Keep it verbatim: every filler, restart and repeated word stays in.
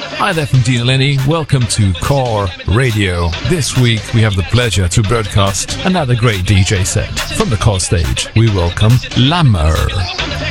Hi there from Dean Lenny. Welcome to Core Radio. This week we have the pleasure to broadcast another great D J set. From the Core stage, we welcome Lammer.